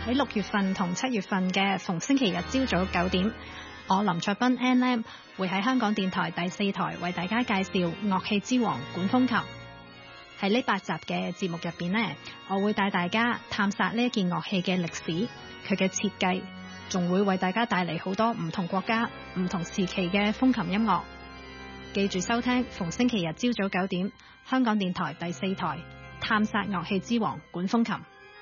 喺6月份同7月份嘅逢星期日朝早9點，我林卓斌 NM 會喺香港電台第4台為大家介紹樂器之王管風琴。喺呢8集嘅節目入邊呢，我會帶大家探索呢一件樂器嘅歷史，佢嘅設計，仲會為大家帶嚟好多唔同國家、唔同時期嘅風琴音樂。記住收聽逢星期日朝早9點，香港電台第4台探索樂器之王管風琴。